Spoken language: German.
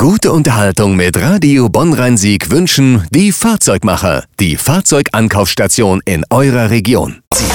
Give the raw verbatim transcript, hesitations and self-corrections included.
Gute Unterhaltung mit Radio Bonn-Rhein-Sieg wünschen die Fahrzeugmacher, die Fahrzeugankaufstation in eurer Region.